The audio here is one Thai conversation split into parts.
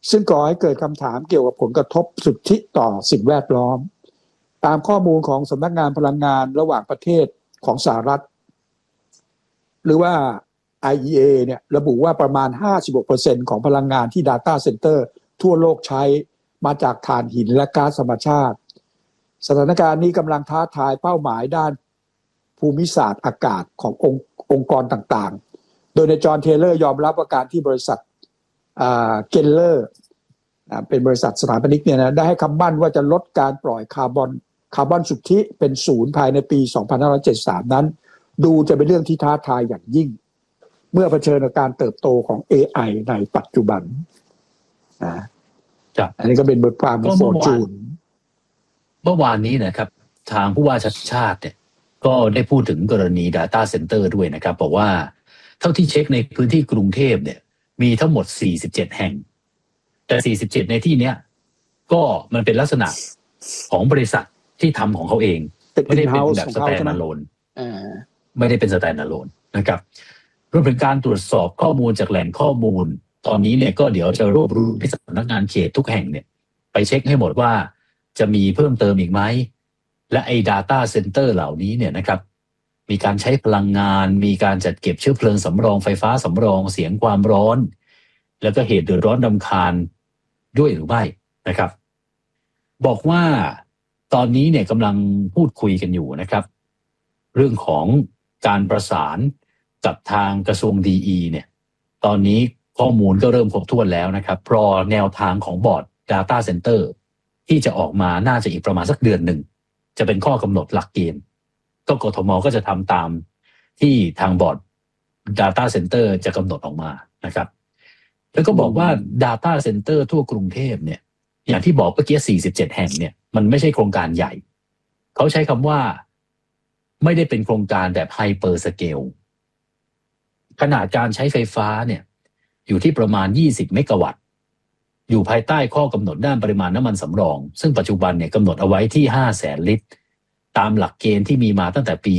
ซึ่งก่อให้เกิดคำถามเกี่ยวกับผลกระทบสุทธิต่อสิ่งแวดล้อมตามข้อมูลของสำนักงานพลังงานระหว่างประเทศของสหรัฐหรือว่า IEA เนี่ยระบุว่าประมาณ 56% ของพลังงานที่ Data Center ทั่วโลกใช้มาจากถ่านหินและก๊าซธรรมชาติสถานการณ์นี้กำลังท้าทายเป้าหมายด้านภูมิศาสตร์อากาศขององค์กรต่างๆโดยในจอห์นเทเลอร์ยอมรับว่าการที่บริษัทเกนเลอร์เป็นบริษัทสถาปนิกเนี่ยนะได้ให้คำมั่นว่าจะลดการปล่อยคาร์บอนสุทธิเป็นศูนย์ภายในปี 2573 นั้นดูจะเป็นเรื่องที่ท้าทายอย่างยิ่งเมื่อเผชิญกับการเติบโตของ AI ในปัจจุบันอันนี้ก็เป็นบทความของโฟร์จูนเมื่อวานนี้นะครับทางผู้ว่าชัชชาติเนี่ยก็ได้พูดถึงกรณี Data Center ด้วยนะครับบอกว่าเท่าที่เช็คในพื้นที่กรุงเทพเนี่ยมีทั้งหมด47แห่งแต่47ในที่เนี้ยก็มันเป็นลักษณะของบริษัทที่ทำของเขาเองไม่ได้เป็นแบบ standalone ไม่ได้เป็น standalone นะครับรวมถึงการตรวจสอบข้อมูลจากแหล่งข้อมูลตอนนี้เนี่ยก็เดี๋ยวจะรวบรวมให้สำนักงานเขตทุกแห่งเนี่ยไปเช็คให้หมดว่าจะมีเพิ่มเติมอีกไหมและไอ้ Data Center เหล่านี้เนี่ยนะครับมีการใช้พลังงานมีการจัดเก็บเชื้อเพลิงสำรองไฟฟ้าสำรองเสียงความร้อนแล้วก็เหตุเดือดร้อนรำคาญด้วยหรือไม่นะครับบอกว่าตอนนี้เนี่ยกำลังพูดคุยกันอยู่นะครับเรื่องของการประสานกับทางกระทรวงดีเนี่ยตอนนี้ข้อมูลก็เริ่มครบถ้วนแล้วนะครับรอแนวทางของบอร์ด Data Center ที่จะออกมาน่าจะอีกประมาณสักเดือนหนึ่งจะเป็นข้อกำหนดหลักเกณฑ์ก็กทมก็จะทำตามที่ทางบอร์ด Data Center จะกำหนดออกมานะครับแล้วก็บอกว่า Data Center ทั่วกรุงเทพเนี่ยอย่างที่บอกเมื่อกี้47แห่งเนี่ยมันไม่ใช่โครงการใหญ่เขาใช้คำว่าไม่ได้เป็นโครงการแบบไฮเปอร์สเกลขนาดการใช้ไฟฟ้าเนี่ยอยู่ที่ประมาณ20เมกะวัตต์อยู่ภายใต้ข้อกำหนดด้านปริมาณน้ำมันสำรองซึ่งปัจจุบันเนี่ยกำหนดเอาไว้ที่500,000 ลิตรตามหลักเกณฑ์ที่มีมาตั้งแต่ปี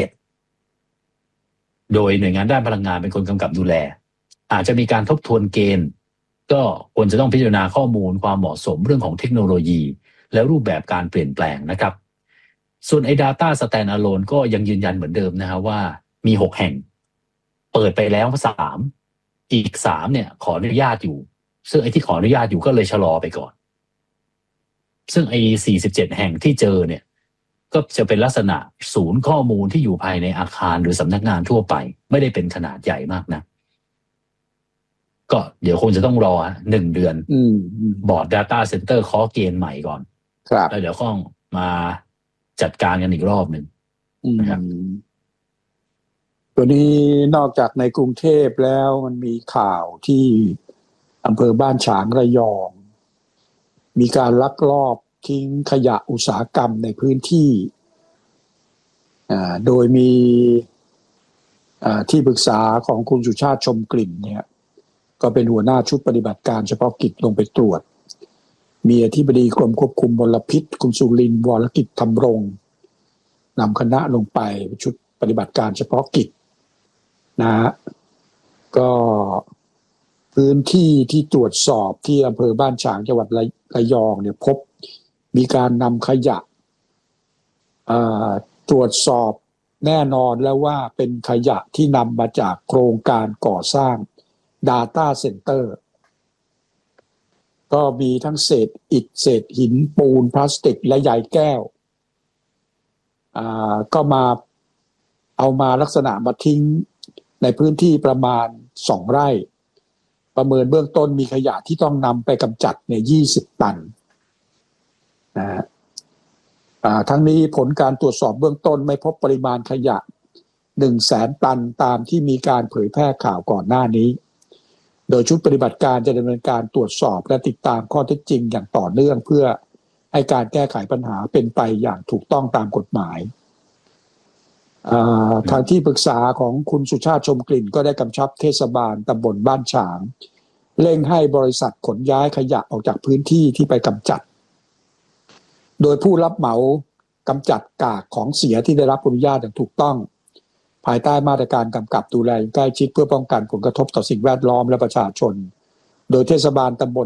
47โดยหน่วยงานด้านพลังงานเป็นคนกำกับดูแลอาจจะมีการทบทวนเกณฑ์ก็ควรจะต้องพิจารณาข้อมูลความเหมาะสมเรื่องของเทคโนโลยีและรูปแบบการเปลี่ยนแปลงนะครับส่วนไอ้ Data Standalone ก็ยังยืนยันเหมือนเดิมนะฮะว่ามี6แห่งเปิดไปแล้ว3อีก3เนี่ยขออนุญาตอยู่ซึ่งไอ้ที่ขออนุญาตอยู่ก็เลยชะลอไปก่อนซึ่งไอ้47แห่งที่เจอเนี่ยก็จะเป็นลักษณะศูนย์ข้อมูลที่อยู่ภายในอาคารหรือสำนักงานทั่วไปไม่ได้เป็นขนาดใหญ่มากนะก็เดี๋ยวคงจะต้องรอ1เดือนบอร์ด Data Center ขอเกณฑ์ใหม่ก่อนแล้วเดี๋ยวต้องมาจัดการกันอีกรอบหนึ่งนะครับตัวนี้นอกจากในกรุงเทพแล้วมันมีข่าวที่อำเภอบ้านฉางระยองมีการลักลอบทิ้งขยะอุตสาหกรรมในพื้นที่โดยมีที่ปรึกษาของคุณสุชาติชมกลิ่นเนี่ยก็เป็นหัวหน้าชุดปฏิบัติการเฉพาะกิจลงไปตรวจมีอธิบดีกรมควบคุมมลพิษคุณสุรินทร์วรกิจธรรมรงค์นำคณะลงไปชุดปฏิบัติการเฉพาะกิจนะฮะก็พื้นที่ที่ตรวจสอบที่อำเภอบ้านฉางจังหวัดระยองเนี่ยพบมีการนำขยะตรวจสอบแน่นอนแล้วว่าเป็นขยะที่นำมาจากโครงการก่อสร้าง Data Center ก็มีทั้งเศษอิฐเศษหินปูนพลาสติกและใยแก้วก็มาเอามาลักษณะมาทิ้งในพื้นที่ประมาณ2 ไร่ประเมินเบื้องต้นมีขยะที่ต้องนำไปกำจัดเนี่ย20 ตันนะฮะทั้งนี้ผลการตรวจสอบเบื้องต้นไม่พบปริมาณขยะ 100,000 ตันตามที่มีการเผยแพร่ข่าวก่อนหน้านี้โดยชุดปฏิบัติการจะดำเนินการตรวจสอบและติดตามข้อเท็จจริงอย่างต่อเนื่องเพื่อให้การแก้ไขปัญหาเป็นไปอย่างถูกต้องตามกฎหมายทางที่ปรึกษาของคุณสุชาติชมกลิ่นก็ได้กำชับเทศบาลตำบลบ้านฉางเร่งให้บริษัทขนย้ายขยะออกจากพื้นที่ที่ไปกำจัดโดยผู้รับเหมากำจัดกากของเสียที่ได้รับอนุญาตอย่างถูกต้องภายใต้มาตรการกำกับดูแลใกล้ชิดเพื่อป้องกันผลกระทบต่อสิ่งแวดล้อมและประชาชนโดยเทศบาลตำบล